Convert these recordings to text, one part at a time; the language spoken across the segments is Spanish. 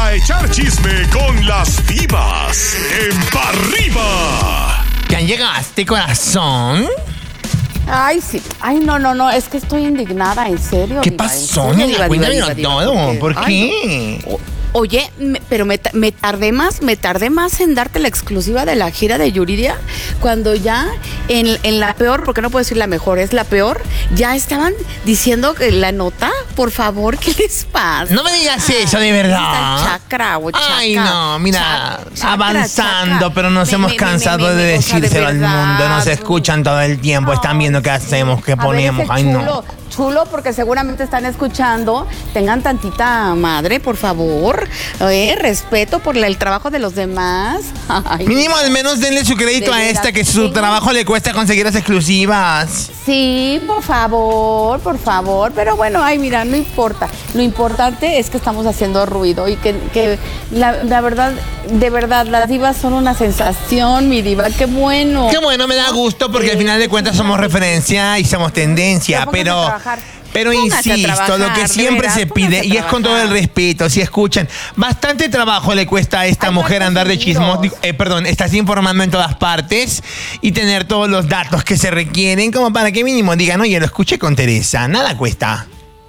a echar chisme con las divas en Pa' Arriba. ¿Ya llegaste, corazón? Ay, sí. Ay, no. Es que estoy indignada, en serio. ¿Qué diva, pasó? en serio, diva, Cuéntamelo todo. ¿Por qué? Oye, pero me tardé más en darte la exclusiva de la gira de Yuridia, cuando ya en la peor, porque no puedo decir la mejor, es la peor, ya estaban diciendo que la nota, por favor, ¿qué les pasa? No me digas eso, de verdad. Chacra. Ay, no, mira, Chacra, avanzando, chacra. pero nos hemos cansado de decírselo al mundo. Nos escuchan todo el tiempo, están viendo qué hacemos, qué ponemos. Ay, no. Chulo, porque seguramente están escuchando. Tengan tantita madre, por favor. Respeto por el trabajo de los demás. Ay, mínimo, al menos denle su crédito a esta, que su trabajo le cuesta conseguir las exclusivas. Sí, por favor. Pero bueno, ay, mira, no importa. Lo importante es que estamos haciendo ruido y que la verdad, de verdad, las divas son una sensación, mi diva. Qué bueno. Qué bueno, me da gusto porque al final de cuentas somos referencia y somos tendencia, pero insisto, lo que siempre se pide, y es con todo el respeto, si escuchan, bastante trabajo le cuesta a esta mujer andar de chismos, estás informando en todas partes y tener todos los datos que se requieren como para que mínimo digan, oye, lo escuché con Teresa, nada cuesta.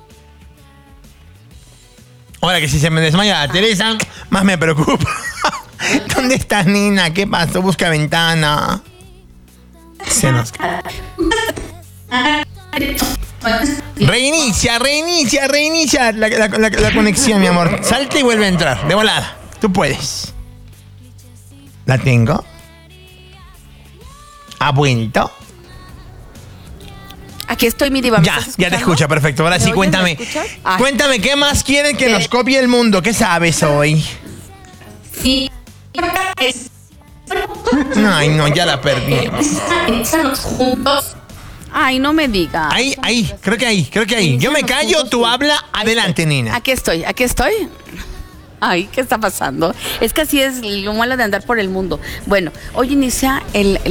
Ahora que si se me desmaya la Teresa, más me preocupa. ¿Dónde estás, Nina? ¿Qué pasó? Busca ventana. Se nos cae. Reinicia la conexión, mi amor. Salta y vuelve a entrar, de volada. Tú puedes. ¿La tengo? ¿Ha vuelto? Aquí estoy, mi diva. Ya te escucho, perfecto. Ahora sí, cuéntame. Cuéntame, ¿qué más quieren que nos copie el mundo? ¿Qué sabes hoy? Sí. Ay, no, ya la perdimos. Juntos. Ay, no me digas. Ahí, creo que ahí. Yo me callo, tú habla. Adelante, Nina. Aquí estoy. Ay, ¿qué está pasando? Es que así es lo malo de andar por el mundo. Bueno, hoy inicia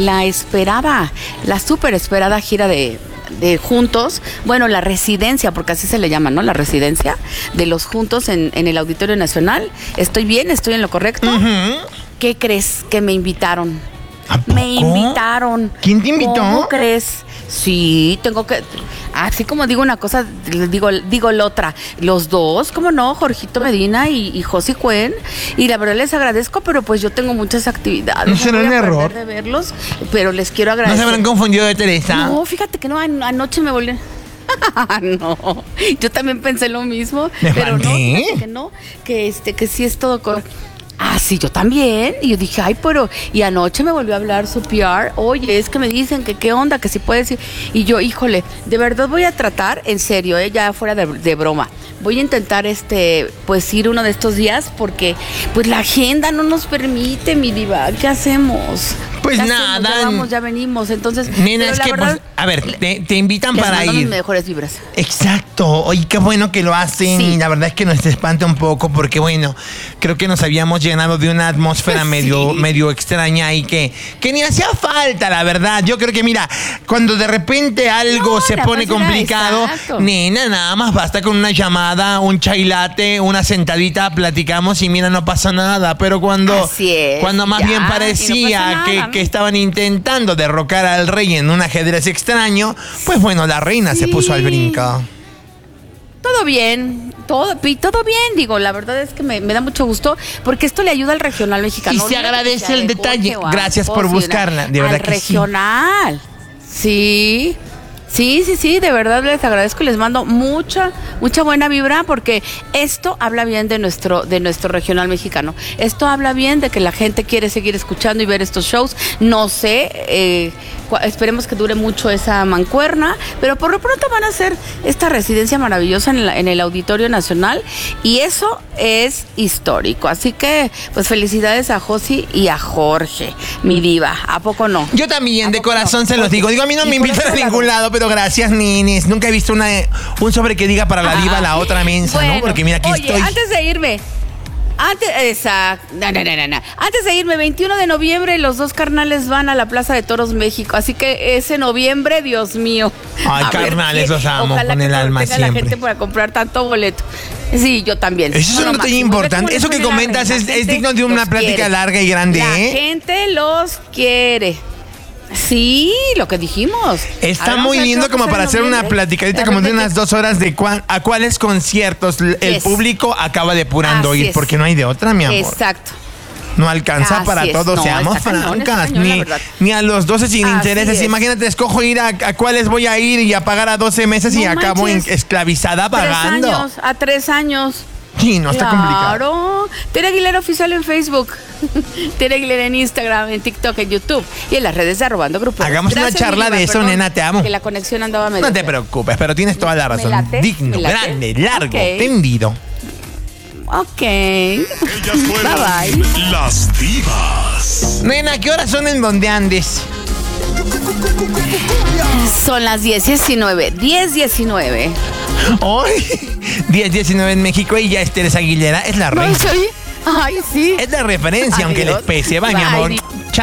la súper esperada gira de Juntos. Bueno, la residencia, porque así se le llama, ¿no? La residencia de los Juntos en el Auditorio Nacional. ¿Estoy bien? ¿Estoy en lo correcto? Uh-huh. ¿Qué crees? Que me invitaron. ¿A poco? Me invitaron. ¿Quién te invitó? ¿Cómo crees? Sí, tengo que... Así como digo una cosa, digo la otra. Los dos, ¿cómo no? Jorgito Medina y Josi Cuen. Y la verdad les agradezco, pero pues yo tengo muchas actividades. ¿No será un error? De verlos, pero les quiero agradecer. ¿No se habrán confundido de Teresa? No, fíjate que no, anoche me volví... No, yo también pensé lo mismo. Pero no, fíjate que no, que sí es todo con... Ah, sí, yo también. Y yo dije, ay, pero... Y anoche me volvió a hablar su PR. Oye, es que me dicen que qué onda, que si puedes ir. Y yo, híjole, de verdad voy a tratar, en serio, ya fuera de broma. Voy a intentar, pues ir uno de estos días porque, pues la agenda no nos permite, mi diva. ¿Qué hacemos? Pues ¿Qué nada. hacemos? Ya vamos, ya venimos. Entonces, nena, es que, verdad, pues, a ver, te invitan les para mando ir. mis mejores vibras. Exacto. Oye, qué bueno que lo hacen. Sí. Y la verdad es que nos espanta un poco porque, bueno, creo que nos habíamos llenado de una atmósfera medio extraña y que ni hacía falta, la verdad. Yo creo que, mira, cuando de repente algo se pone complicado, nena, nada más basta con una llamada, un chai latte, una sentadita, platicamos y mira, no pasa nada. Pero cuando más bien parecía que estaban intentando derrocar al rey en un ajedrez extraño, pues bueno, la reina se puso al brinco. Todo bien, todo bien, digo, la verdad es que me da mucho gusto porque esto le ayuda al regional mexicano. Y se agradece el detalle. Gracias por buscarla, de verdad que regional. Sí. Sí, de verdad les agradezco y les mando mucha buena vibra porque esto habla bien de nuestro regional mexicano. Esto habla bien de que la gente quiere seguir escuchando y ver estos shows. No sé, esperemos que dure mucho esa mancuerna, pero por lo pronto van a hacer esta residencia maravillosa en el Auditorio Nacional y eso es histórico. Así que, pues felicidades a Josi y a Jorge, mi diva. ¿A poco no? Yo también, de corazón se los digo. A mí no me invitan a ningún lado, pero gracias, ninis. Nunca he visto un sobre que diga para la diva la otra mensa, bueno, ¿no? Porque mira, aquí estoy. Antes de irme, Antes de irme, 21 de noviembre, los dos carnales van a la Plaza de Toros México. Así que ese noviembre, Dios mío. Ay, carnales, los amo con el alma siempre. la gente para comprar tanto boleto. Sí, yo también. Eso es un detalle importante. Eso que comentas es digno de una plática larga y grande, La ¿eh? gente los quiere. Sí, lo que dijimos. Está Ahora muy vamos a lindo hacer como otra para cosa hacer en una noviembre. platicadita De como de repente- unas 2 horas de a cuáles conciertos el Yes. público acaba depurando Así ir, es. porque no hay de otra, mi amor. Exacto. No alcanza Así para es. todos, No, seamos está cañón, francas. está cañón, la ni, verdad. ni a los 12 sin Así intereses. es. Imagínate, escojo ir a cuáles voy a ir y a pagar a 12 meses y No acabo manches. esclavizada 3 pagando. años, a 3 años. Sí, no está complicado. Claro. Tere Aguilera Oficial en Facebook. Tere Aguilera en Instagram, en TikTok, en YouTube y en las redes de Arrobando Grupo. Hagamos una charla Viva, de eso, perdón, nena, te amo. Que la conexión andaba medio No te fea. preocupes, pero tienes toda la razón. late, Digno, me late. grande, largo, Ok. tendido. Ok. Ellas fueron Bye, bye. las divas. Nena, ¿qué horas son en donde andes? Son las 10:19. 10:19. Hoy, 10:19 en México y ya es Teresa Aguilera, es la reina. Ay, sí. Es la referencia, aunque les Adiós. pese, va, mi Bye, amor. di-